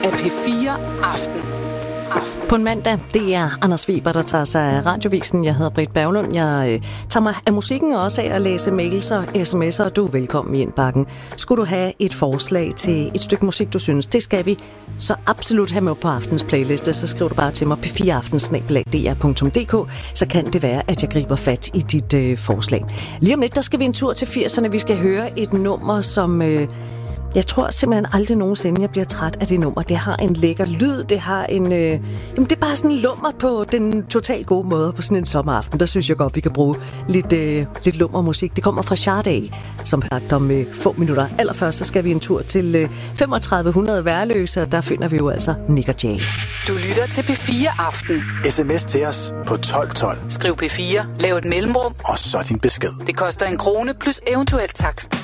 af P4 Aften. På en mandag, det er Anders Weber, der tager sig af radiovisen. Jeg hedder Britt Berglund. Jeg tager mig af musikken og også af at læse mails og sms'er, og du er velkommen i indbakken. Skulle du have et forslag til et stykke musik, du synes, det skal vi så absolut have med på aftens playliste, så skriv du bare til mig p4aften@dr.dk, så kan det være, at jeg griber fat i dit forslag. Lige om lidt, der skal vi en tur til 80'erne. Vi skal høre et nummer, som... Jeg tror simpelthen aldrig nogensinde, jeg bliver træt af det nummer. Det har en lækker lyd, det har en... jamen, det er bare sådan en lummer på den totalt gode måde på sådan en sommeraften. Der synes jeg godt, vi kan bruge lidt lummermusik. Det kommer fra Sade, som sagt om få minutter. Allerførst så skal vi en tur til 3500 Værløse, og der finder vi jo altså Nick og Jay. Du lytter til P4 Aften. SMS til os på 1212. Skriv P4, lav et mellemrum, Og så din besked. det koster 1 krone plus eventuelt takst.